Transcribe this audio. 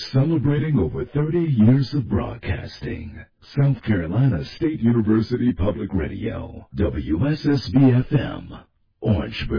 Celebrating over 30 years of broadcasting. South Carolina State University Public Radio, WSSB-FM, Orangeburg.